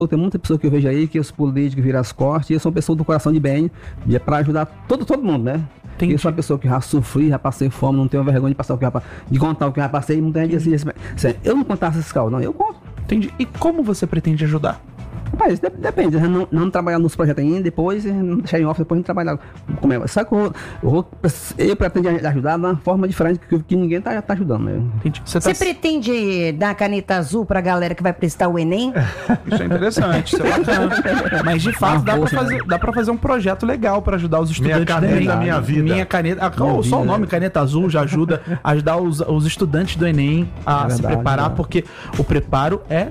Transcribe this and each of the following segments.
Tem muita pessoa que eu vejo aí, que os políticos viram as costas, e eu sou uma pessoa do coração de bem, e é pra ajudar todo mundo, né? Entendi. Eu sou uma pessoa que já sofri, já passei fome, não tenho vergonha de passar de contar o que já passei, e muita gente diz assim, eu não contasse esses casos, não, eu conto. Entendi. E como você pretende ajudar? Rapaz, depende, não trabalhar nos projetos ainda, depois deixar em off, depois a gente trabalhar. Só que eu pretendo ajudar de uma forma diferente que ninguém tá ajudando, né? Entendi. Você pretende dar caneta azul pra galera que vai prestar o Enem? Isso é interessante, isso é bacana. Mas de fato dá pra fazer um projeto legal pra ajudar os estudantes. Minha caneta, do Enem. minha vida. Minha caneta. Minha Só o vida, nome Caneta Azul já ajuda a ajudar os estudantes do Enem a se preparar, porque o preparo é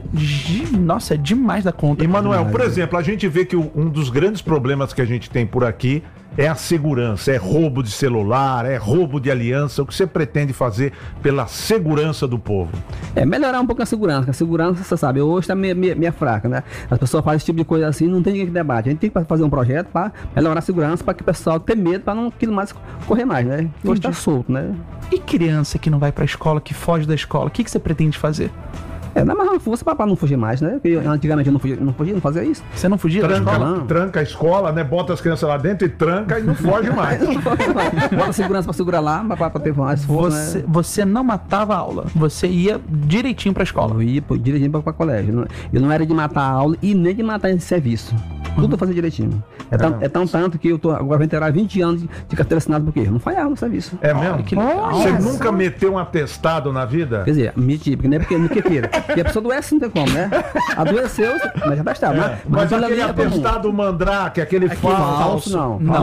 demais da conta. E, Manuel, por exemplo, a gente vê que um dos grandes problemas que a gente tem por aqui é a segurança, é roubo de celular, é roubo de aliança. O que você pretende fazer pela segurança do povo? Melhorar um pouco a segurança, porque a segurança, você sabe, hoje está meio fraca, né? As pessoas fazem esse tipo de coisa assim, não tem ninguém que debate. A gente tem que fazer um projeto para melhorar a segurança, para que o pessoal tenha medo, para não aquilo mais correr mais, né? Hoje está solto, né? E criança que não vai pra escola, que foge da escola, o que você pretende fazer? Dá mais força para não fugir mais, né? Porque antigamente eu não fazia isso. Você não fugia da escola? Tranca a escola, né? Bota as crianças lá dentro e tranca e não foge mais. Bota segurança para segurar lá, para ter mais força. Né? Você não matava a aula, você ia direitinho pra escola. Eu ia direitinho para colégio. Eu não era de matar a aula e nem de matar esse serviço. Tudo eu fazia direitinho. É tão tanto que eu tô agora vou inteirar 20 anos de carteira assinada, porque eu não falhava no serviço. É mesmo? Que legal. Você nunca meteu um atestado na vida? Quer dizer, mentir, porque não é porque não queira. Porque a pessoa adoece, não tem como, né? Adoeceu, mas já tá estado, né? Mas aquele atestado mandrake, aquele falso,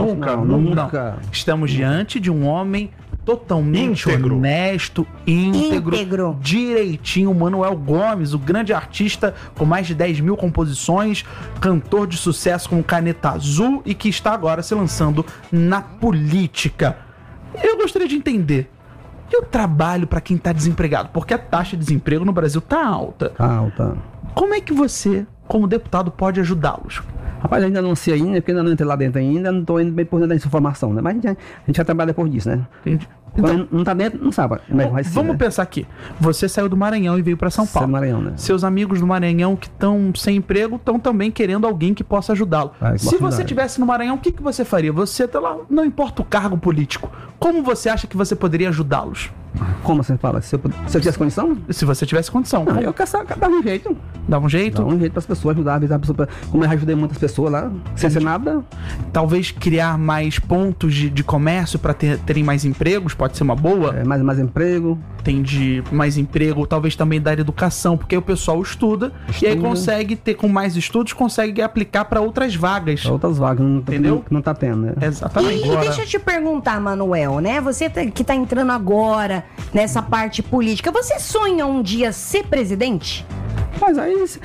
nunca. Estamos diante de um homem totalmente íntegro, honesto, íntegro, direitinho. Manuel Gomes, o grande artista com mais de 10 mil composições, cantor de sucesso com Caneta Azul e que está agora se lançando na política. Eu gostaria de entender, e o trabalho para quem está desempregado? Porque a taxa de desemprego no Brasil está alta. Como é que você, como deputado, pode ajudá-los? Rapaz, ainda não sei ainda, porque ainda não entrei lá dentro ainda, não estou indo bem por dentro dessa informação, né? Mas a gente vai trabalhar depois disso, né? Entendi. Então, não tá dentro, não sabe. Vamos pensar aqui. Você saiu do Maranhão e veio para São Paulo. Maranhão, né? Seus amigos do Maranhão que estão sem emprego estão também querendo alguém que possa ajudá-lo. Se você estivesse no Maranhão, o que você faria? Você tá lá, não importa o cargo político. Como você acha que você poderia ajudá-los? Como você fala? Se eu tivesse condição? Se você tivesse condição. Não, eu dava um jeito. Dava um jeito? Dava um jeito para as pessoas, ajudar, avisar a pessoa. Como eu ajudei muitas pessoas lá, sem ser nada. Talvez criar mais pontos de comércio para terem mais empregos, pode ser uma boa. Mais emprego. Tem de mais emprego, talvez também da educação, porque aí o pessoal estuda e aí consegue ter, com mais estudos, consegue aplicar para outras vagas. Outras vagas, entendeu? Não tá tendo, né? Exatamente. E deixa eu te perguntar, Manuel, né? Você que tá entrando agora nessa parte política, você sonha um dia ser presidente? Mas aí isso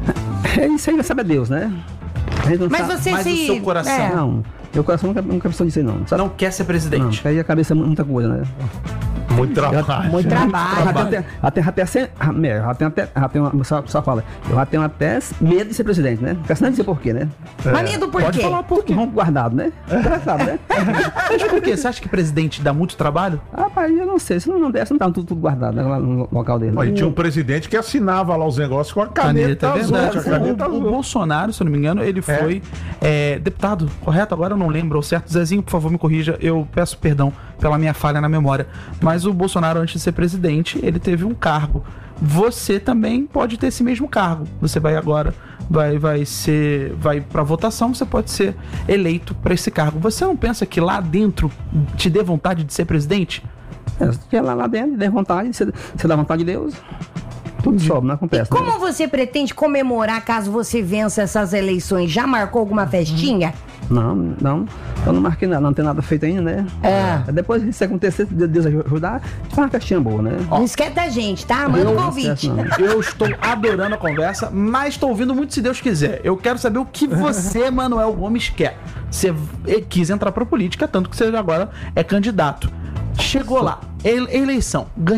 aí vai saber Deus, né? Mas você o seu coração. Não, meu coração nunca pensou nisso aí, não. Não quer ser presidente. Não, aí a cabeça é muita coisa, né? Muito trabalho. Muito trabalho. Só fala, eu já tenho até medo de ser presidente, né? Porque senão não dizer por quê, né? Mas medo por Pode quê? falar por quê. Rompo guardado, né? Engraçado, né? Mas por quê? Você acha que presidente dá muito trabalho? Rapaz, eu não sei. Se não desse, não tava tudo guardado, né? Lá no local dele. Aí tinha um presidente que assinava lá os negócios com a caneta azul. O Bolsonaro, se eu não me engano, ele foi deputado, correto? Agora eu não lembro, certo? Zezinho, por favor, me corrija. Eu peço perdão pela minha falha na memória. Mas o Bolsonaro, antes de ser presidente, ele teve um cargo. Você também pode ter esse mesmo cargo. Você vai agora, vai pra votação, você pode ser eleito para esse cargo. Você não pensa que lá dentro te dê vontade de ser presidente? Se lá dentro, dê vontade, você dá vontade de Deus. Tudo sobe, não acontece. E como você pretende comemorar caso você vença essas eleições? Já marcou alguma festinha? Não. Eu não marquei nada, não tem nada feito ainda, né? Depois, se acontecer, Deus ajudar, a gente faz uma festinha boa, né? Não esquece da gente, tá? Manda um convite. Eu estou adorando a conversa, mas estou ouvindo muito se Deus quiser. Eu quero saber o que você, Manuel Gomes, quer. Você quis entrar pra política, tanto que você agora é candidato. Chegou lá, eleição, ganhou.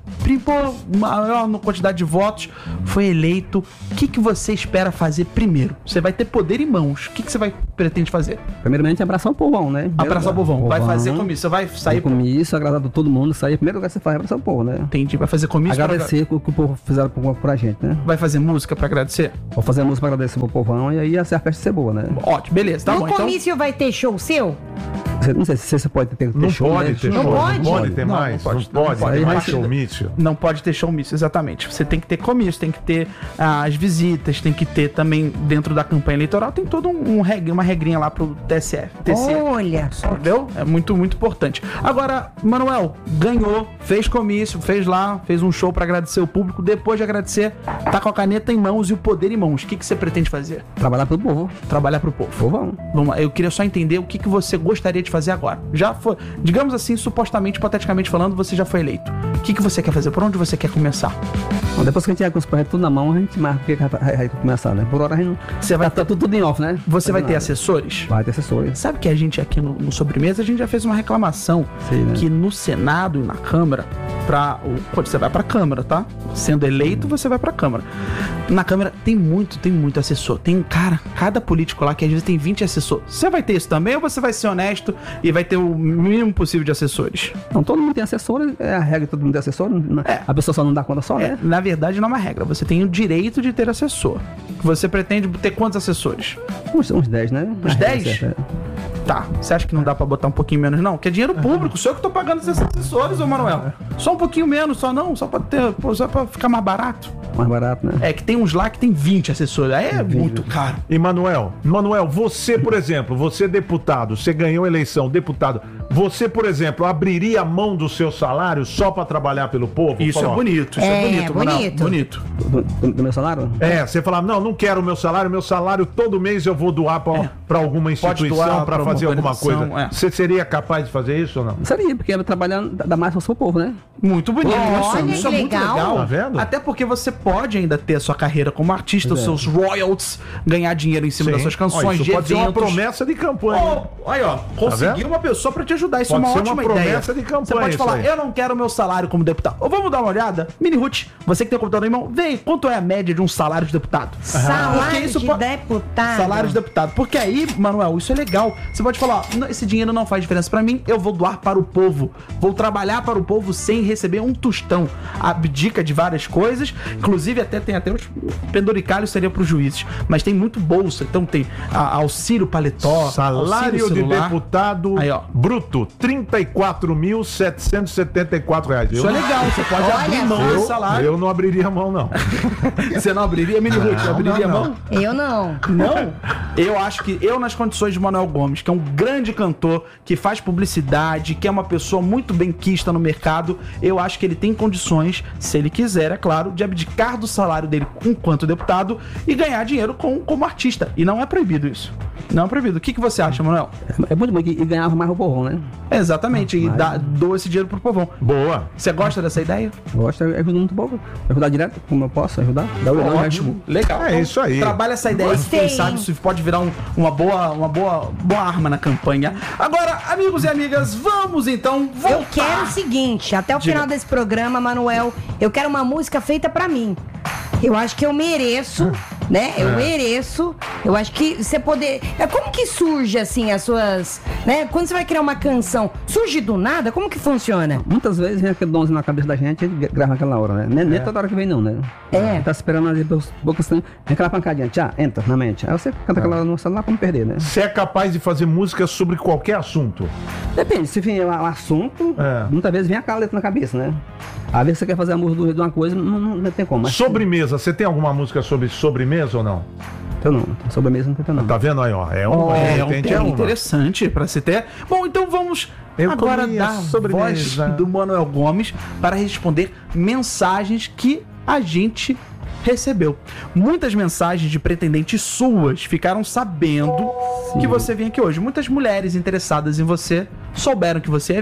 por maior quantidade de votos, foi eleito. O que você espera fazer primeiro? Você vai ter poder em mãos. O que você pretende fazer? Primeiramente, abraçar o povão, né? Abraçar o povão. Vai fazer comício. Você vai sair... Comício, agradar todo mundo, sair. Primeiro lugar que você faz é abraçar o povo, né? Entendi. Vai fazer comício. Agradecer o que o povo fizeram por a gente, né? Vai fazer música pra agradecer? Vou fazer música pra agradecer pro povão e aí a festa ser boa, né? Ótimo, beleza. Tá no bom, comício vai ter show seu? Não sei se você pode ter Não show, pode né? ter show. Não pode? Não pode ter Não, mais. não Não pode. pode ter Aí mais vai- showmício. Não pode ter showmício, exatamente. Você tem que ter comício, tem que ter as visitas, tem que ter também, dentro da campanha eleitoral, tem toda uma regrinha lá pro TSE. Olha só. Entendeu? É muito, muito importante. Agora, Manuel, ganhou, fez comício, fez um show pra agradecer o público. Depois de agradecer, tá com a caneta em mãos e o poder em mãos. O que você pretende fazer? Trabalhar pro povo. Trabalhar pro povo. Povão. Vamos lá, eu queria só entender o que você gostaria de fazer agora. Já foi, digamos assim, supostamente, hipoteticamente falando, você já foi eleito. O que você quer fazer? Por onde você quer começar? Bom, depois que a gente tiver com os projetos tudo na mão, a gente marca o que vai começar, né? Por hora a gente não... Você vai tá tudo em off, né? Você vai ter Nada. assessores? Vai ter assessores. Sabe que a gente aqui no Sobremesa, a gente já fez uma reclamação Sim, né? que no Senado e na Câmara, quando você vai pra Câmara, tá? Sendo eleito, você vai pra Câmara. Na Câmara tem muito assessor. Tem, cara, cada político lá que às vezes tem 20 assessores. Você vai ter isso também ou você vai ser honesto e vai ter o mínimo possível de assessores? Então todo mundo tem assessor, é a regra, todo mundo tem assessor. A pessoa só não dá conta só, né? Na verdade, não é uma regra. Você tem o direito de ter assessor. Você pretende ter quantos assessores? Uns 10, né? Uns A 10? regra certa é. Tá. Você acha que não dá pra botar um pouquinho menos, não? Que é dinheiro público. Sou eu que tô pagando esses assessores, ô Manuel. Só um pouquinho menos, só não. Só pra ficar mais barato. Mais barato, né? É que tem uns lá que tem 20 assessores. Aí é muito caro. E Manuel, você, por exemplo, você é deputado, você ganhou a eleição, deputado, você, por exemplo, abriria a mão do seu salário só pra trabalhar pelo povo? Isso Fala, é ó, bonito. Isso É, é bonito, Manuel. bonito. Bonito. Do meu salário? você falava, não quero o meu salário todo mês eu vou doar pra alguma instituição doar pra pra fazer uma alguma coisa. organização, Você seria capaz de fazer isso ou não? Seria, porque ela trabalhando dá mais pro seu povo, né? Muito bonito. Olha, Isso é que muito legal. legal. Tá vendo? Até porque você pode ainda ter a sua carreira como artista, os seus royalties, ganhar dinheiro em cima das suas canções, Ó, isso de pode ser uma eventos. promessa de campanha. Aí, ó, conseguir vendo? uma pessoa pra te ajudar. Isso Pode é uma ser ótima uma ideia. promessa de campanha Você pode isso falar, aí. eu não quero meu salário como deputado. Ou vamos dar uma olhada? Mini Ruth, você que tem o computador em mão, vê aí, quanto é a média de um salário de deputado? Porque Salário isso de pode- deputado. Salário de deputado. Porque aí, Manuel, isso é legal. Você pode falar, ó, esse dinheiro não faz diferença pra mim, eu vou doar para o povo. Vou trabalhar para o povo sem receber um tostão. Abdica de várias coisas, inclusive tem até os penduricalhos seria pros juízes. Mas tem muito bolsa, então tem auxílio paletó, Salário auxílio de celular. deputado Aí, ó. bruto, R$ 34.774. Isso é legal, você pode Olha abrir mão só. desse salário. Eu não abriria a mão, não. Você não abriria, Mini Ruth? Abriria a não. mão? Eu não. Não? Eu acho que nas condições de Manuel Gomes, que é um grande cantor, que faz publicidade, que é uma pessoa muito bem quista no mercado, eu acho que ele tem condições, se ele quiser, é claro, de abdicar do salário dele enquanto deputado e ganhar dinheiro como artista. E não é proibido isso. Não é proibido. O que você acha, Manuel? É muito bom e ganhava mais o povão, né? Exatamente. E dou esse dinheiro pro povão. Boa. Você gosta dessa ideia? Gosto, ajuda muito pouco. Ajudar direto, como eu posso ajudar. Dá o Ótimo. Legal. É isso aí. Trabalha essa ideia. Gostei, Quem sabe hein? isso pode virar uma boa arma na campanha. Agora, amigos e amigas, vamos então voltar. Eu quero o seguinte, até o Diga. final desse programa, Manuel, eu quero uma música feita pra mim. Eu acho que eu mereço, né? Eu mereço. Eu acho que você poder... Como que surge, assim, as suas... né? Quando você vai criar uma canção, surge do nada? Como que funciona? Muitas vezes vem aquele donzinho na cabeça da gente e grava naquela hora, né? Nem toda hora que vem, não, né? É. Tá esperando as bocas, vem aquela pancadinha, tchá, entra na mente. Aí você canta aquela no celular pra não perder, né? Você é capaz de fazer música sobre qualquer assunto? Depende, se vier o assunto, muitas vezes vem aquela letra na cabeça, né? Às vezes você quer fazer a música de uma coisa, não tem como. Mas Sobremesa, você tem alguma música sobre sobremesa ou não? eu não, sobremesa não tem não. Tá vendo aí, ó? É uma, de É um repente tema uma. interessante pra se ter. Bom, então vamos Eu agora comi a dar a voz sobremesa. do Manuel Gomes para responder mensagens que a gente recebeu. Muitas mensagens de pretendentes suas ficaram sabendo que você vinha aqui hoje. Muitas mulheres interessadas em você souberam que você ia vir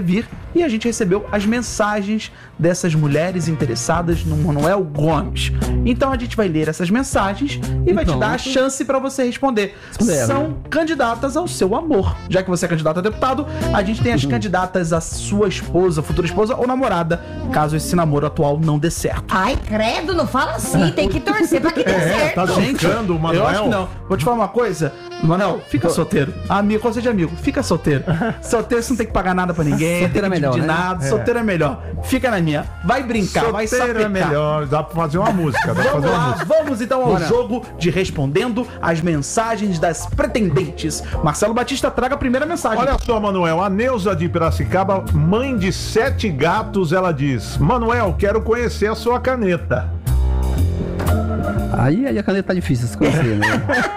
e a gente recebeu as mensagens dessas mulheres interessadas no Manuel Gomes. Então a gente vai ler essas mensagens e vai te dar a chance para você responder. São candidatas ao seu amor. Já que você é candidato a deputado, a gente tem as candidatas à sua esposa, futura esposa ou namorada, caso esse namoro atual não dê certo. Ai, credo, não fala assim, tem que torcer pra que dê certo. Tá brincando, Manuel? Eu acho que não. Vou te falar uma coisa, Manuel, fica solteiro. Amigo, conselho de amigo, fica solteiro. Solteiro você não tem que pagar nada pra ninguém, Solteiro tem que é melhor, dividir né? nada. Solteiro é melhor. Fica na minha. Vai brincar, vai Solteiro sapecar. é melhor, dá pra fazer uma música. Dá pra Vamos fazer uma lá, música. vamos então ao jogo de respondendo as mensagens das pretendentes. Marcelo Batista, traga a primeira mensagem. Olha só, Manuel, a Neuza de Piracicaba, mãe de 7 gatos, ela diz: Manuel, quero conhecer a sua caneta. Aí a caneta tá difícil de se conhecer, né?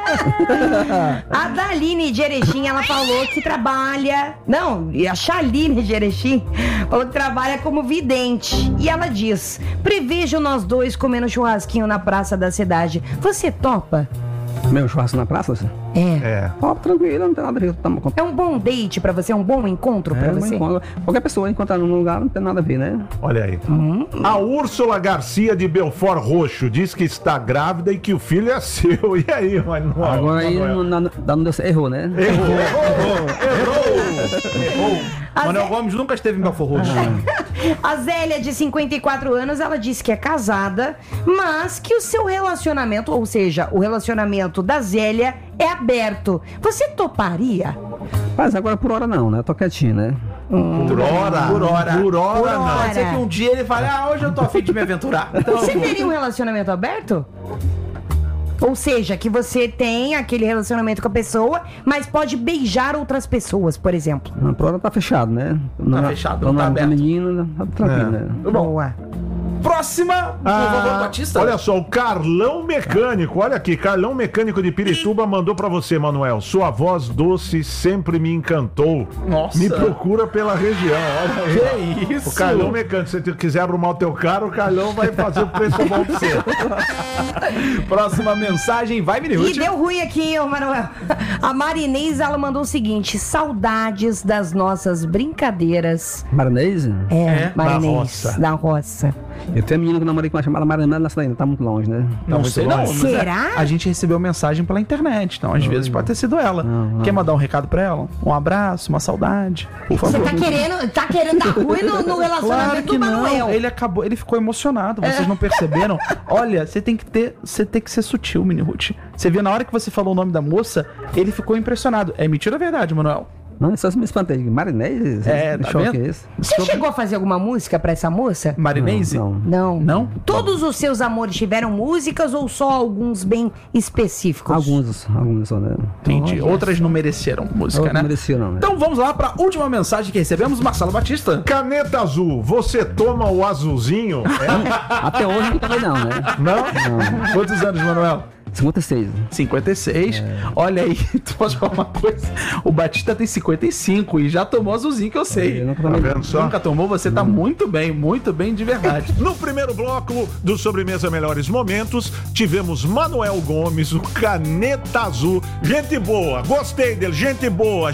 A Daline de Erechim, ela falou que trabalha... Não, e a Chaline de Erechim falou que trabalha como vidente. E ela diz: prevejo nós dois comendo churrasquinho na praça da cidade. Você topa? Meu churrasco na praça, você? É. Ó, tranquilo, não tem nada a ver. É um bom date pra você? É um bom encontro pra você? Qualquer pessoa encontrar num lugar não tem nada a ver, né? Olha aí. A Úrsula Garcia de Belfort Roxo diz que está grávida e que o filho é seu. E aí, Manuel? Agora aí não deu certo. Errou, né? Errou. Manuel Gomes nunca esteve em Belfort Roxo. A Zélia, de 54 anos, ela disse que é casada, mas que o seu relacionamento, ou seja, o relacionamento da Zélia, é aberto. Você toparia? Mas agora por hora não, né? Eu tô quietinho, né? Por hora não. Pode ser que um dia ele fale, hoje eu tô afim de me aventurar. Então, Você teria um relacionamento aberto? Ou seja, que você tem aquele relacionamento com a pessoa, mas pode beijar outras pessoas, por exemplo. Não, por hora tá fechado, né? Fechado, não tá aberto. Menino, tá tranquilo, né? Boa. próxima, por favor, Batista. Olha só, o Carlão Mecânico, olha aqui, Carlão Mecânico de Pirituba mandou pra você, Manuel. Sua voz doce sempre me encantou. Nossa. Me procura pela região, olha aí. Que isso? O Carlão Mecânico, se você quiser arrumar o teu carro, o Carlão vai fazer o preço bom pra você. Próxima mensagem, vai, E Minute. deu ruim aqui, ô Manuel. A Marinês, ela mandou o seguinte: saudades das nossas brincadeiras. Marinês? É, Marinês, roça. da roça. Eu tenho uma menina que eu namorei com uma chamada Marinês, nessa daí, não tá muito longe, né? Não muito sei, não. longe. mas Será? A gente recebeu mensagem pela internet, então às vezes pode ter sido ela. Não. Quer mandar um recado pra ela? Um abraço, uma saudade, por Você favor. tá querendo dar ruim no relacionamento Claro que do Manuel. não. Ele ficou emocionado. Vocês não perceberam? Olha, você tem que ser sutil, Mini Ruth. Você viu na hora que você falou o nome da moça, ele ficou impressionado. É mentira ou verdade, Manuel? Não, só me espantei. Marinês? É, Que tá choque vendo? é esse? Você chegou a fazer alguma música pra essa moça? Marinese? Não. Não. Não? Todos os seus amores tiveram músicas ou só alguns bem específicos? Alguns só, né? Entendi. Outras não mereceram música, Outras né? não mereciam, não, né? Então vamos lá pra última mensagem que recebemos, Marcelo Batista. Caneta azul, você toma o azulzinho? Até hoje não tomei, não, né? Não? Quantos anos, Manuel? 56. 56. Olha aí, tu pode falar uma coisa. O Batista tem 55 e já tomou azulzinho, que eu sei. Eu nunca Tá tomei. vendo só? Nunca tomou, você tá muito bem de verdade. No primeiro bloco do Sobremesa Melhores Momentos, tivemos Manuel Gomes, o Caneta Azul. Gente boa, gostei dele, gente boa.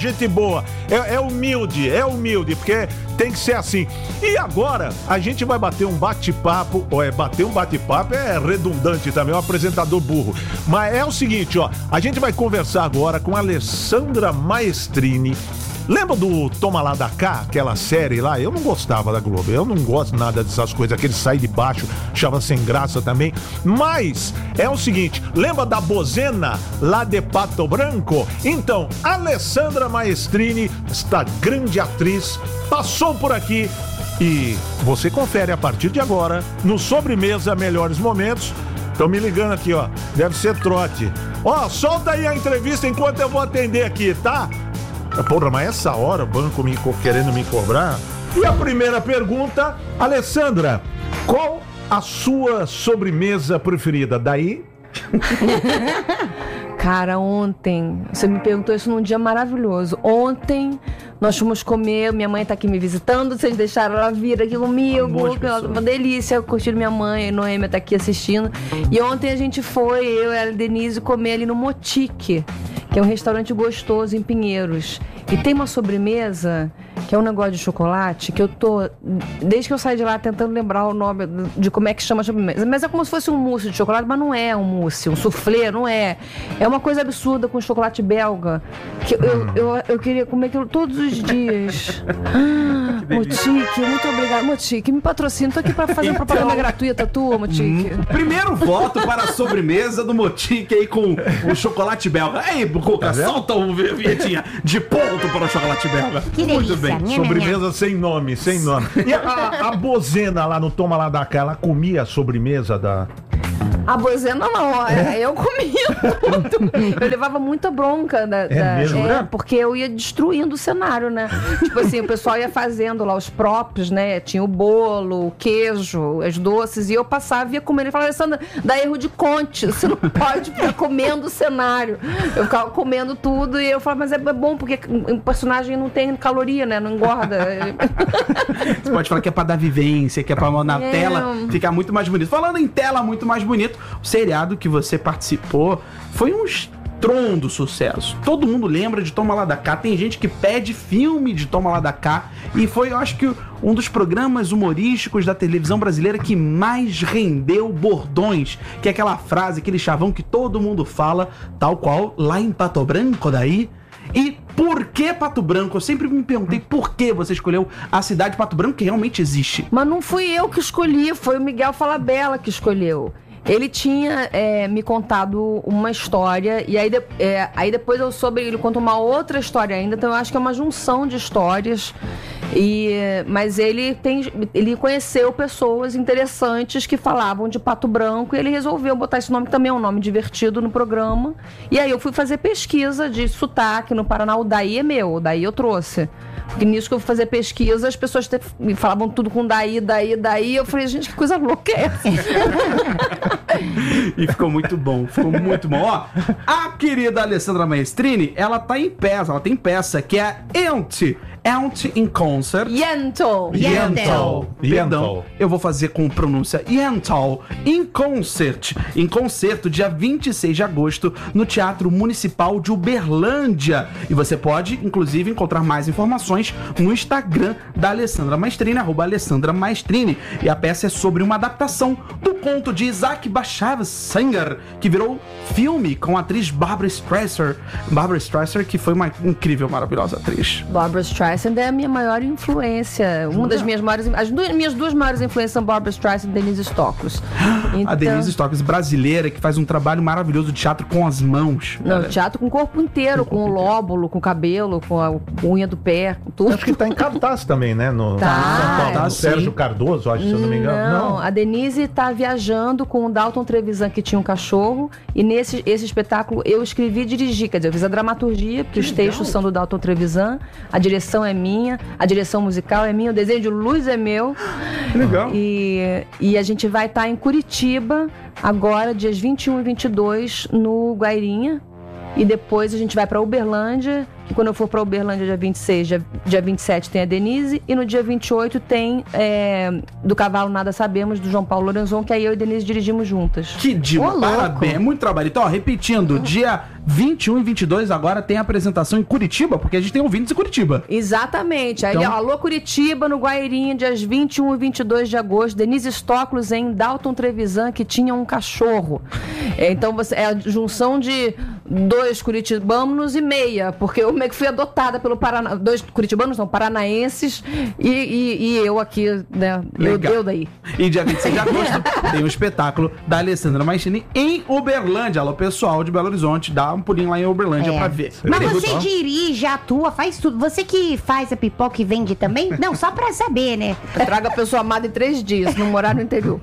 É humilde, porque tem que ser assim. E agora, a gente vai bater um bate-papo. Bater um bate-papo é redundante também, é um apresentador burro. Mas é o seguinte, ó, a gente vai conversar agora com a Alessandra Maestrini. Lembra do Toma Lá da Cá, aquela série lá? Eu não gostava da Globo, eu não gosto nada dessas coisas, aquele sai de baixo, achava sem graça também. Mas é o seguinte, lembra da Bozena lá de Pato Branco? Então, Alessandra Maestrini, esta grande atriz, passou por aqui e você confere a partir de agora no Sobremesa Melhores Momentos. Estão me ligando aqui, ó. Deve ser trote. Ó, solta aí a entrevista enquanto eu vou atender aqui, tá? Porra, mas essa hora o banco querendo me cobrar. E a primeira pergunta, Alessandra, qual a sua sobremesa preferida? Daí? Cara, ontem, você me perguntou isso num dia maravilhoso. Ontem nós fomos comer, minha mãe tá aqui me visitando, vocês deixaram ela vir aqui comigo, uma delícia, curtindo minha mãe, a Noêmia tá aqui assistindo. E ontem a gente foi, eu e a Denise, comer ali no Motique, que é um restaurante gostoso em Pinheiros. E tem uma sobremesa que é um negócio de chocolate, que eu tô, desde que eu saí de lá, tentando lembrar o nome de como é que chama a sobremesa. Mas é como se fosse um mousse de chocolate, mas não é um mousse, um soufflé, não é. É uma coisa absurda com chocolate belga, que eu queria comer aquilo todos os dias. Motique, muito obrigada. Motique, me patrocina, tô aqui pra fazer propaganda gratuita tua, Motique. Primeiro voto para a sobremesa do Motique aí com o chocolate belga. Aí, Bucuca, solta o vinhetinha de ponto para o chocolate belga. Que Muito delícia. bem. Sobremesa sem nome, sem nome. E a Bozena lá no Toma Lá da Cá, ela comia a sobremesa da... A bozena não, eu comia tudo. Eu levava muita bronca mesmo, né? porque eu ia destruindo o cenário, né? Tipo assim, o pessoal ia fazendo lá os próprios, né? Tinha o bolo, o queijo, as doces, e eu passava e ia comendo. Ele falava, Alessandra, dá erro de conte, você não pode ficar comendo o cenário. Eu ficava comendo tudo e eu falava, mas é bom, porque o personagem não tem caloria, né? Não engorda. Você pode falar que é pra dar vivência, que é pra na tela ficar muito mais bonito. Falando em tela muito mais bonito, o seriado que você participou foi um estrondo sucesso. Todo mundo lembra de Toma Lá da Cá. Tem gente que pede filme de Toma Lá da Cá. E foi, eu acho que, um dos programas humorísticos da televisão brasileira que mais rendeu bordões. Que é aquela frase, aquele chavão que todo mundo fala, tal qual lá em Pato Branco daí. E por que Pato Branco? Eu sempre me perguntei por que você escolheu a cidade de Pato Branco, que realmente existe. Mas não fui eu que escolhi, foi o Miguel Falabella que escolheu. Ele tinha me contado uma história, e aí depois eu soube, ele contou uma outra história ainda, então eu acho que é uma junção de histórias. Mas ele conheceu pessoas interessantes que falavam de Pato Branco, e ele resolveu botar esse nome, que também é um nome divertido, no programa. E aí eu fui fazer pesquisa de sotaque no Paraná. O daí é meu, o daí eu trouxe. Porque nisso que eu fui fazer pesquisa, as pessoas me falavam tudo com daí. Eu falei, gente, que coisa louca é essa? E ficou muito bom, Ó, a querida Alessandra Maestrini, ela tem peça que é Ent in Concert. Yentl. Perdão, eu vou fazer com pronúncia Yentl in Concert. Em concerto, dia 26 de agosto, no Teatro Municipal de Uberlândia. E você pode, inclusive, encontrar mais informações no Instagram da Alessandra Maestrini, @AlessandraMaestrini. E a peça é sobre uma adaptação do conto de Isaac Bashevis Singer, que virou filme com a atriz Barbra Streisand. Barbra Streisand, que foi uma incrível, maravilhosa atriz. Barbra Streisand é a minha maior influência. As minhas duas maiores influências são Barbra Streisand e Denise Stoklos. A Denise Stoklos, brasileira, que faz um trabalho maravilhoso de teatro com as mãos. Não, teatro com o corpo inteiro, com o lóbulo, com o cabelo, com a unha do pé, com tudo. Acho que tá em cartaz também, né? No São Paulo. Tá, No Sérgio Cardoso, acho, se eu não me engano. Não, a Denise tá viajando com o Dalton Trevisan, que tinha um cachorro, e esse espetáculo eu escrevi e dirigi, quer dizer, eu fiz a dramaturgia, porque os textos são do Dalton Trevisan, a direção é minha, a direção musical é minha, o desenho de luz é meu. Legal. E a gente vai estar em Curitiba agora, dias 21 e 22, no Guairinha. E depois a gente vai para Uberlândia, que quando eu for para Uberlândia dia 26, dia 27 tem a Denise, e no dia 28 tem Do Cavalo Nada Sabemos, do João Paulo Lorenzon, que aí eu e a Denise dirigimos juntas. Que demais, parabéns, muito trabalho. Então, ó, repetindo, dia 21 e 22 agora tem a apresentação em Curitiba, porque a gente tem ouvintes em Curitiba. Exatamente. Aí, Então... alô Curitiba, no Guairinha, dias 21 e 22 de agosto, Denise Stoklos em Dalton Trevisan, que tinha um cachorro. Então, é a junção de 2 curitibanos e meia, porque eu meio que fui adotada pelo Paraná, 2 curitibanos, não, paranaenses, e eu aqui, né, eu daí. E dia 26 de agosto tem um espetáculo da Alessandra Maestrini em Uberlândia. Alô, pessoal de Belo Horizonte, dá um pulinho lá em Uberlândia pra ver. Mas você dirige, atua, faz tudo. Você que faz a pipoca e vende também? Não, só pra saber, né? Eu trago a pessoa amada em 3 dias, não morar no interior.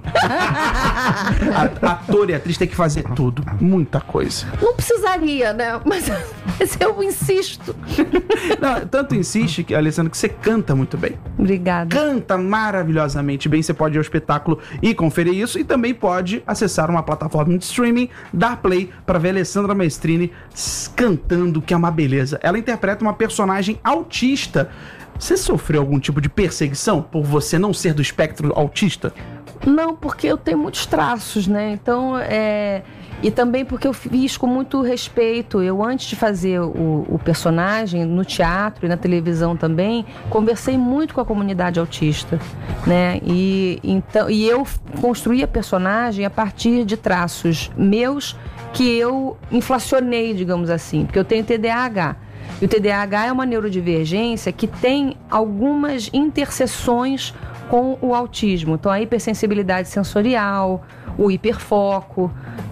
Ator e atriz tem que fazer tudo, muita coisa. Não precisaria, né? Mas eu insisto. Não, tanto insiste, que, Alessandra, que você canta muito bem. Obrigada. Canta maravilhosamente bem. Você pode ir ao espetáculo e conferir isso. E também pode acessar uma plataforma de streaming, dar play para ver a Alessandra Maestrini cantando, que é uma beleza. Ela interpreta uma personagem autista. Você sofreu algum tipo de perseguição por você não ser do espectro autista? Não, porque eu tenho muitos traços, né? Então, E também porque eu fiz com muito respeito. Eu, antes de fazer o personagem, no teatro e na televisão também, conversei muito com a comunidade autista, né? E eu construí a personagem a partir de traços meus que eu inflacionei, digamos assim, porque eu tenho TDAH. E o TDAH é uma neurodivergência que tem algumas interseções com o autismo. Então, a hipersensibilidade sensorial, o hiperfoco,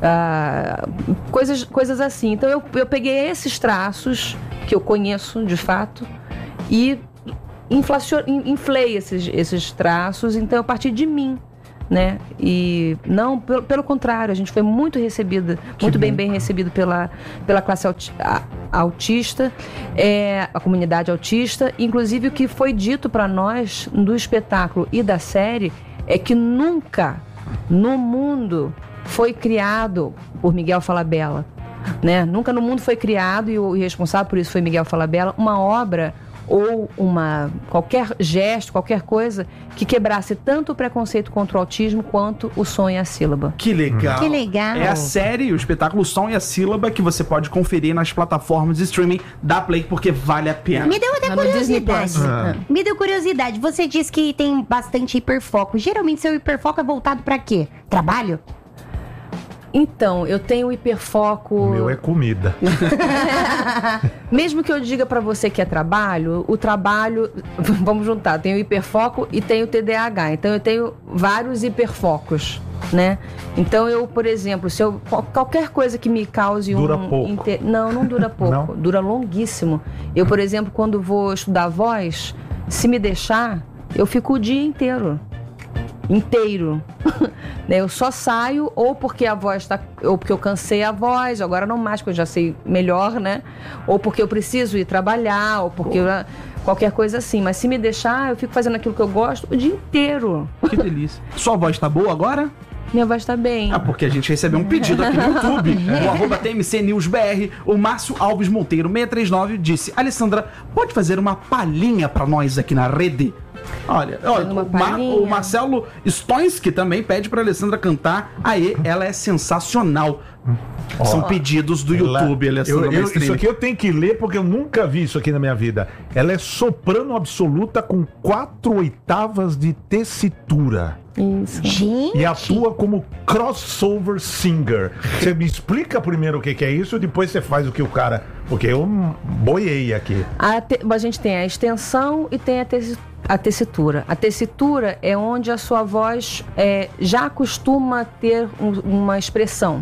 coisas assim. Então, eu peguei esses traços que eu conheço, de fato, e inflei esses traços. Então, a partir de mim, né? E não, pelo contrário, a gente foi muito recebida, muito bem recebido pela classe autista, a comunidade autista. Inclusive, o que foi dito para nós do espetáculo e da série é que nunca no mundo foi criado por Miguel Falabella, né? Nunca no mundo foi criado, e o responsável por isso foi Miguel Falabella, uma obra ou qualquer gesto, qualquer coisa que quebrasse tanto o preconceito contra o autismo quanto o som e a sílaba. Que legal. Que legal. É a série, o espetáculo Som e a Sílaba, que você pode conferir nas plataformas de streaming da Play, porque vale a pena. Me deu até No Disney curiosidade. Plus. Me deu curiosidade. Você disse que tem bastante hiperfoco. Geralmente, seu hiperfoco é voltado pra quê? Trabalho? Então, eu tenho hiperfoco. O meu é comida. Mesmo que eu diga pra você que é trabalho, o trabalho, vamos juntar, tem o hiperfoco e tem o TDAH. Então eu tenho vários hiperfocos, né? Então eu, por exemplo, se eu qualquer coisa que me cause Dura pouco. Não dura pouco, Não? dura longuíssimo. Eu, por exemplo, quando vou estudar voz, se me deixar, eu fico o dia inteiro. Eu só saio ou porque a voz ou porque eu cansei a voz, agora não mais, porque eu já sei melhor, né? Ou porque eu preciso ir trabalhar, ou porque qualquer coisa assim. Mas se me deixar, eu fico fazendo aquilo que eu gosto o dia inteiro. Que delícia. Sua voz tá boa agora? Minha voz tá bem. Porque a gente recebeu um pedido aqui no YouTube. O @TMCNewsBR, o Márcio Alves Monteiro 639 disse: Alessandra, pode fazer uma palhinha pra nós aqui na rede? Olha, o Marcelo Stoinski também pede pra Alessandra cantar. Aê, ela é sensacional. São pedidos do YouTube, Alessandra. Isso aqui eu tenho que ler porque eu nunca vi isso aqui na minha vida. Ela é soprano absoluta com 4/8 de tessitura. Isso. Gente. E atua como crossover singer. Você me explica primeiro o que é isso, depois você faz o que o cara... Porque eu boiei aqui. A gente tem a extensão e tem a tessitura. A tessitura é onde a sua voz já costuma ter uma expressão.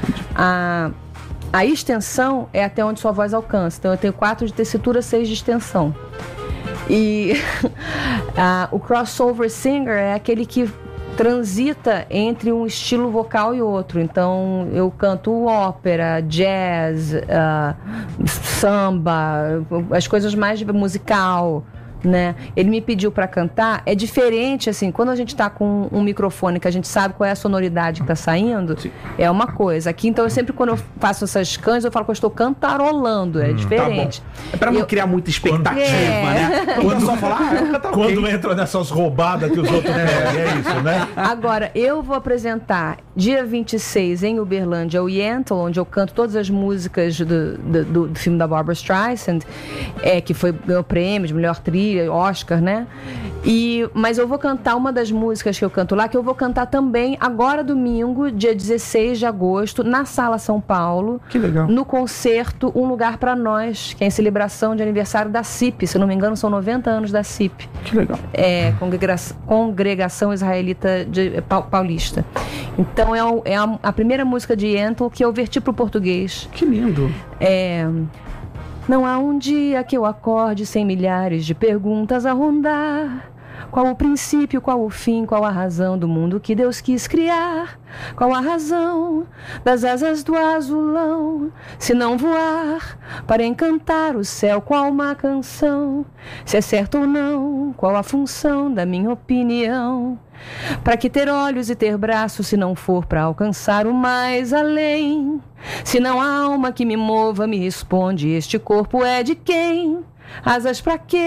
A extensão é até onde sua voz alcança. Então eu tenho 4 de tessitura, 6 de extensão. E o crossover singer é aquele que transita entre um estilo vocal e outro. Então eu canto ópera, jazz, samba, as coisas mais musical, né? Ele me pediu para cantar. É diferente, assim, quando a gente tá com um microfone que a gente sabe qual é a sonoridade que tá saindo. Sim. É uma coisa. Aqui, então, quando eu faço essas canções, eu falo que eu estou cantarolando. É diferente. Tá, é pra não criar muita expectativa, né? Quando só falar, quando entra nessas roubadas que os outros pegam, é isso, né? Agora, eu vou apresentar dia 26 em Uberlândia o Yentl, onde eu canto todas as músicas do filme da Barbra Streisand, que ganhou prêmio de melhor trilha, Oscar, né? Mas eu vou cantar uma das músicas que eu canto lá, que eu vou cantar também agora domingo, dia 16 de agosto, na Sala São Paulo. Que legal. No concerto Um Lugar Pra Nós, que é em celebração de aniversário da CIP. Se eu não me engano, são 90 anos da CIP. Que legal. Congregação Israelita Paulista. Então é a primeira música de Yentl que eu verti pro português. Que lindo. Não há um dia que eu acorde sem milhares de perguntas a rondar. Qual o princípio, qual o fim, qual a razão do mundo que Deus quis criar? Qual a razão das asas do azulão, se não voar para encantar o céu qual uma canção? Se é certo ou não, qual a função da minha opinião? Para que ter olhos e ter braços se não for para alcançar o mais além? Se não há alma que me mova, me responde, este corpo é de quem? Asas pra quê?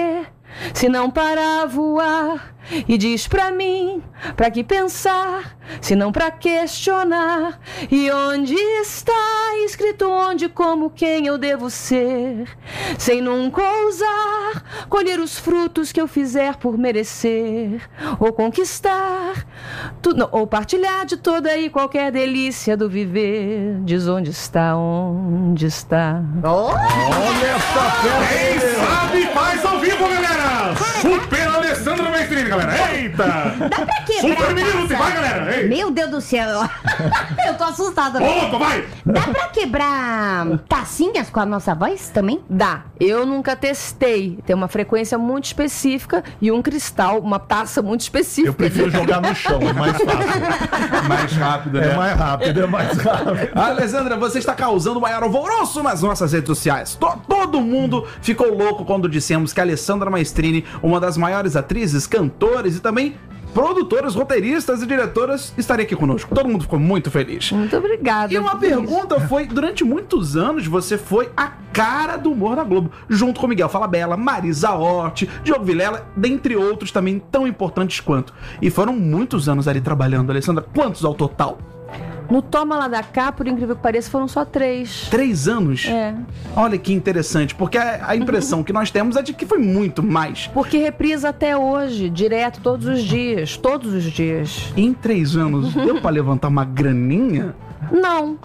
se não para voar? E diz pra mim, pra que pensar, se não pra questionar? E onde está escrito onde, como, quem eu devo ser? Sem nunca ousar colher os frutos que eu fizer por merecer, ou conquistar, ou partilhar de toda e qualquer delícia do viver. Diz onde está, onde está. Olha essa Quem festa! sabe faz ao vivo, galera! Super Alessandra Maestrini, galera! Eita! Dá pra quebrar Super Minuto, taça? vai, galera! Ei. Meu Deus do céu. Eu tô assustada. Opa, vai! Dá pra quebrar tacinhas com a nossa voz também? Dá. Eu nunca testei. Tem uma frequência muito específica e um cristal, uma taça muito específica. Eu prefiro jogar no chão, é mais fácil. Mais rápido, né? É mais rápido, é mais rápido. Alessandra, você está causando o maior alvoroço nas nossas redes sociais. Todo mundo ficou louco quando dissemos que a Alessandra Maestrini, uma das maiores atrizes, cantores e também produtoras, roteiristas e diretoras, estaria aqui conosco. Todo mundo ficou muito feliz. Muito obrigada. E uma pergunta foi, durante muitos anos, você foi a cara do humor da Globo, junto com Miguel Falabella, Marisa Hort, Diogo Vilela, dentre outros também tão importantes quanto. E foram muitos anos ali trabalhando, Alessandra. Quantos ao total? No Toma Lá da Cá, por incrível que pareça, foram só 3. 3 anos? É. Olha que interessante, porque a impressão que nós temos é de que foi muito mais. Porque reprisa até hoje, direto, todos os dias. Todos os dias. Em 3 anos, deu pra levantar uma graninha? Não.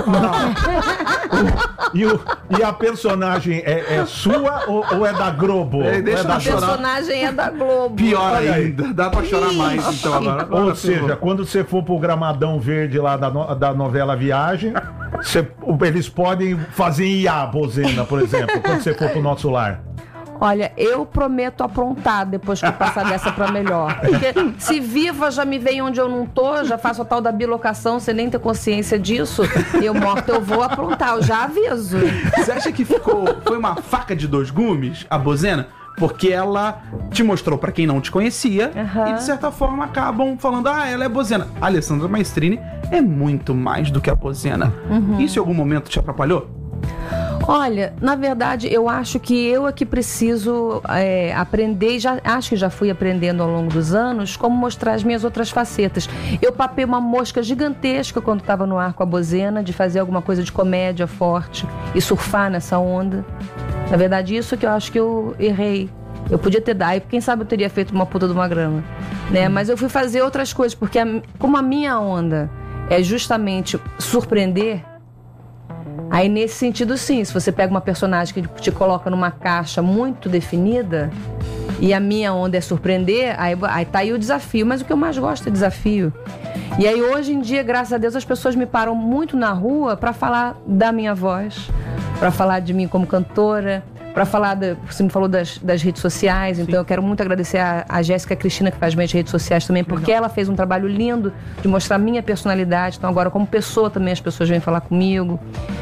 E a personagem é sua ou é da Globo? Deixa é da A personagem é da Globo. Pior Olha aí. ainda, dá pra chorar mais então agora. Ou seja, quando você for pro gramadão verde lá da novela Viagem, eles podem fazer IA, Bozena, por exemplo, quando você for pro Nosso Lar. Olha, eu prometo aprontar depois que eu passar dessa pra melhor. Porque se viva já me vem onde eu não tô, já faço a tal da bilocação sem nem ter consciência disso, eu morto eu vou aprontar, eu já aviso. Você acha que foi uma faca de 2 gumes, a Bozena? Porque ela te mostrou pra quem não te conhecia e de certa forma acabam falando, ela é Bozena. A Alessandra Maestrini é muito mais do que a Bozena. Isso em algum momento te atrapalhou? Olha, na verdade, eu acho que eu é que preciso aprender, e acho que já fui aprendendo ao longo dos anos, como mostrar as minhas outras facetas. Eu papei uma mosca gigantesca quando estava no ar com a Bozena, de fazer alguma coisa de comédia forte e surfar nessa onda. Na verdade, isso que eu acho que eu errei. Eu podia ter dado, e quem sabe eu teria feito uma puta de uma grama, né? Mas eu fui fazer outras coisas, porque como a minha onda é justamente surpreender, aí nesse sentido sim, se você pega uma personagem que te coloca numa caixa muito definida e a minha onda é surpreender, aí tá aí o desafio, mas o que eu mais gosto é desafio. E aí hoje em dia, graças a Deus, as pessoas me param muito na rua pra falar da minha voz, pra falar de mim como cantora, pra falar, você me falou das redes sociais, então eu quero muito agradecer a Jéssica Cristina, que faz minhas redes sociais também, porque ela fez um trabalho lindo de mostrar a minha personalidade, então agora como pessoa também as pessoas vêm falar comigo.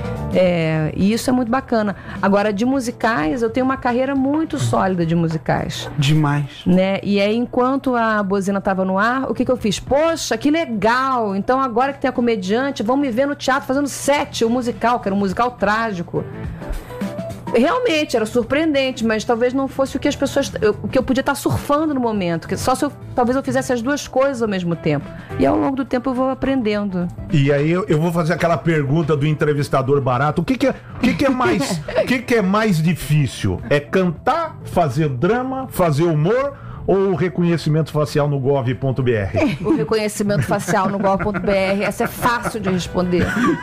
E isso é muito bacana. Agora, de musicais, eu tenho uma carreira muito sólida de musicais. Demais. Né? E aí, enquanto a Bozena estava no ar, o que eu fiz? Poxa, que legal! Então, agora que tem a comediante, vão me ver no teatro fazendo 7, o musical, que era um musical trágico. Realmente, era surpreendente, mas talvez não fosse o que as pessoas... o que eu podia estar surfando no momento. Que só se talvez eu fizesse as duas coisas ao mesmo tempo. E ao longo do tempo eu vou aprendendo. E aí eu vou fazer aquela pergunta do entrevistador barato. O que é mais difícil? É cantar, fazer drama, fazer humor ou o reconhecimento facial no gov.br? O reconhecimento facial no gov.br, essa é fácil de responder.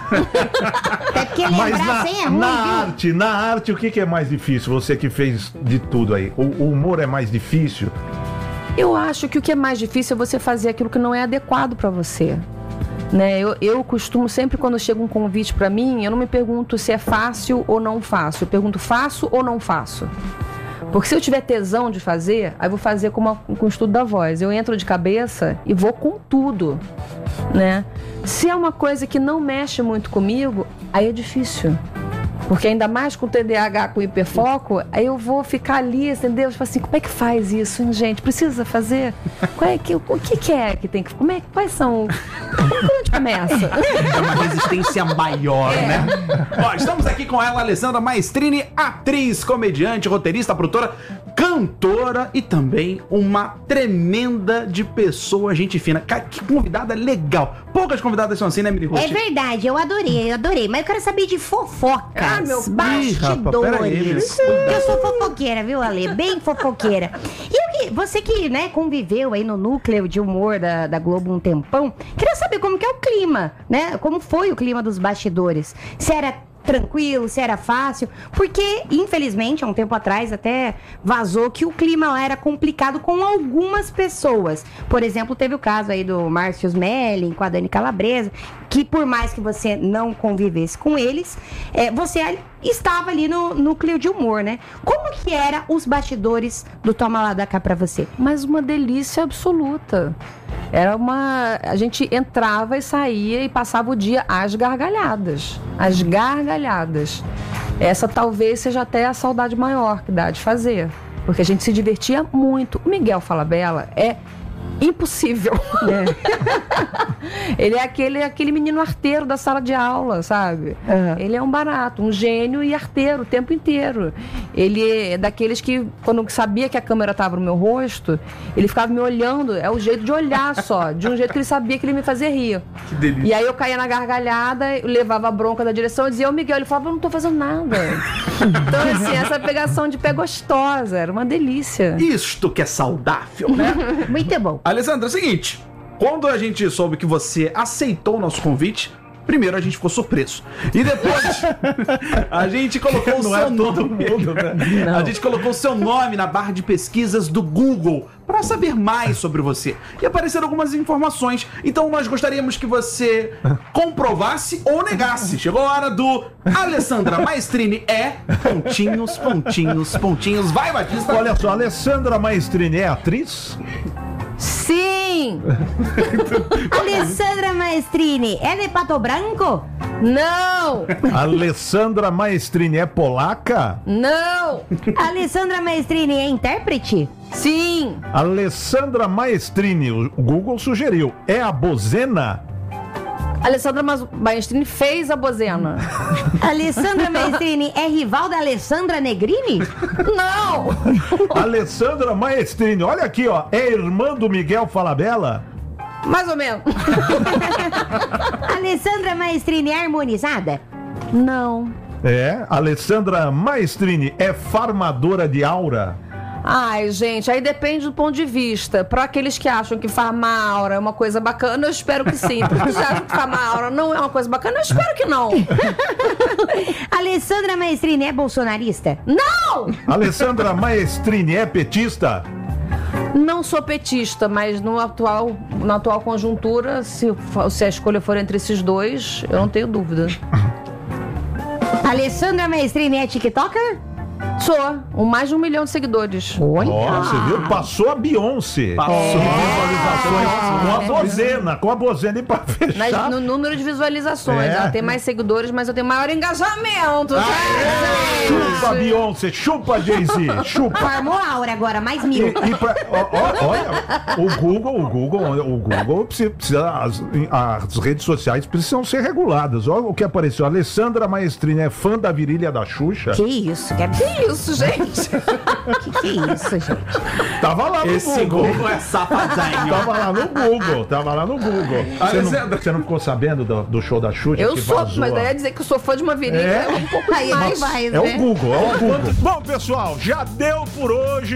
Até porque Mas lembrar sem é ruim, viu? na arte, o que é mais difícil? Você que fez de tudo aí. O humor é mais difícil? Eu acho que o que é mais difícil é você fazer aquilo que não é adequado pra você. Né? Eu costumo sempre, quando chega um convite pra mim, eu não me pergunto se é fácil ou não faço. Eu pergunto, faço ou não faço? Porque se eu tiver tesão de fazer, aí eu vou fazer com o estudo da voz. Eu entro de cabeça e vou com tudo, né? Se é uma coisa que não mexe muito comigo, aí é difícil. Porque ainda mais com TDAH, com hiperfoco, aí eu vou ficar ali, entendeu? Tipo assim, como é que faz isso, hein, gente? Precisa fazer? O que é que tem que... Quais são... Como é que a gente começa? É uma resistência maior, né? Ó, estamos aqui com ela, Alessandra Maestrini, atriz, comediante, roteirista, produtora. cantora e também uma tremenda de pessoa, gente fina. Cara, que convidada legal. Poucas convidadas são assim, né, Miri? É verdade, eu adorei. Mas eu quero saber de fofocas, Ah, meu bastidores. Eu sou fofoqueira, viu, Ale? Bem fofoqueira. E você que, né, conviveu aí no núcleo de humor da Globo um tempão, queria saber como que é o clima, né? Como foi o clima dos bastidores? Se era tranquilo, se era fácil, porque infelizmente há um tempo atrás até vazou que o clima lá era complicado com algumas pessoas. Por exemplo, teve o caso aí do Márcio Smelling com a Dani Calabresa, que por mais que você não convivesse com eles, você estava ali no núcleo de humor, né? Como que era os bastidores do Toma Lá da Cá pra você? Mas uma delícia absoluta. A gente entrava e saía e passava o dia às gargalhadas. Às gargalhadas. Essa talvez seja até a saudade maior que dá de fazer. Porque a gente se divertia muito. O Miguel Falabella é impossível. Ele é aquele menino arteiro da sala de aula, sabe? Ele é um barato, um gênio e arteiro o tempo inteiro. Ele é daqueles que, quando sabia que a câmera estava no meu rosto, ele ficava me olhando, é o jeito de olhar só, de um jeito que ele sabia que ele me fazia rir. Que delícia. E aí eu caía na gargalhada, eu levava a bronca da direção e dizia, ô Miguel, ele falava, eu não tô fazendo nada. Então, assim, essa pegação de pé gostosa, era uma delícia. Isto que é saudável, né? Muito bom. Alessandra, é o seguinte, quando a gente soube que você aceitou o nosso convite, primeiro a gente ficou surpreso. E depois a gente colocou o seu nome. A gente colocou o seu nome na barra de pesquisas do Google para saber mais sobre você. E apareceram algumas informações. Então nós gostaríamos que você comprovasse ou negasse. Chegou a hora do Alessandra Maestrini pontinhos. Vai, Batista. Olha só, Alessandra Maestrini é atriz? Sim! Alessandra Maestrini, é de Pato Branco? Não! Alessandra Maestrini é polaca? Não! Alessandra Maestrini é intérprete? Sim! Alessandra Maestrini, o Google sugeriu, é a Bozena? Alessandra Maestrini fez a Bozena. Alessandra Maestrini é rival da Alessandra Negrini? Não! Alessandra Maestrini, olha aqui, ó, é irmã do Miguel Falabella? Mais ou menos. Alessandra Maestrini é harmonizada? Não. Alessandra Maestrini é farmadora de aura? Ai, gente, aí depende do ponto de vista. Para aqueles que acham que farmar aura é uma coisa bacana, eu espero que sim. Para aqueles que acham que farmar aura não é uma coisa bacana, eu espero que não. Alessandra Maestrini é bolsonarista? Não! Alessandra Maestrini é petista? Não sou petista, mas na atual conjuntura, se a escolha for entre esses dois, eu não tenho dúvida. Alessandra Maestrini é tiktoker? Sou, com mais de 1 milhão de seguidores. Olha! Você viu? Passou a Beyoncé. Passou. Visualizações com a Bozena e pra fechar. No número de visualizações. Ela tem mais seguidores, mas eu tenho maior engajamento. Chupa, Beyoncé, chupa, Jay-Z, chupa. Formou a aura agora, mais 1000. Olha, o Google precisa, as redes sociais precisam ser reguladas. Olha o que apareceu. Alessandra Maestrini é fã da virilha da Xuxa? Que isso? Que isso, gente? Que isso, gente? Tava lá no Esse Google é safadinho. Tava lá no Google. Alessandra. Você não ficou sabendo do show da Xuxa? Eu que sou, vazou mas daí ia dizer que eu sou fã de uma virilha. É um pouco Aí mais. vai, É né? o Google. Bom, pessoal, já deu por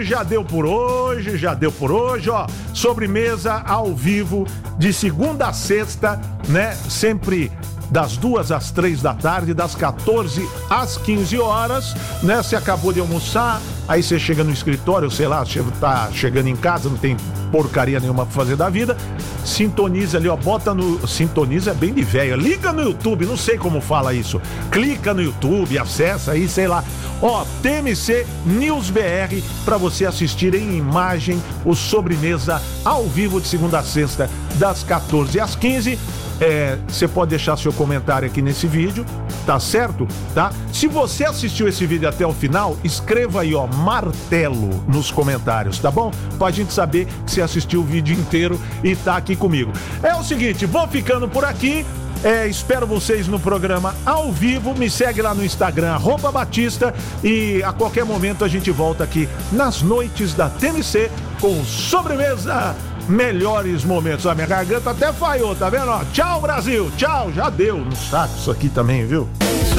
hoje, ó. Sobremesa ao vivo, de segunda a sexta, né? Sempre das 2 às 3 da tarde, das 14 às 15 horas, né? Você acabou de almoçar, aí você chega no escritório, sei lá, tá chegando em casa, não tem porcaria nenhuma pra fazer da vida, sintoniza ali, ó, sintoniza é bem de velho, liga no YouTube, não sei como fala isso, clica no YouTube, acessa aí, sei lá, ó, TMC News BR, pra você assistir em imagem o Sobremesa ao vivo de segunda a sexta, das 14 às 15. Você pode deixar seu comentário aqui nesse vídeo, tá certo? Tá? Se você assistiu esse vídeo até o final, escreva aí, ó, martelo nos comentários, tá bom? Pra gente saber que você assistiu o vídeo inteiro e tá aqui comigo. É o seguinte, vou ficando por aqui. Espero vocês no programa ao vivo. Me segue lá no Instagram, @Batista. E a qualquer momento a gente volta aqui nas noites da TMC com Sobremesa Melhores Momentos. A minha garganta até falhou, tá vendo? Tchau, Brasil. Tchau. Já deu no saco isso aqui também, viu?